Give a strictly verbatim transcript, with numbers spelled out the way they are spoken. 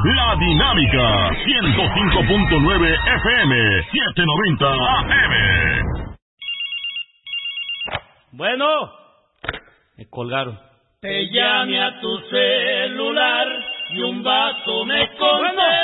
La Dinámica, ciento cinco punto nueve F M, setecientos noventa A M. Bueno, me colgaron. Te llame a tu celular y un vato me contesta.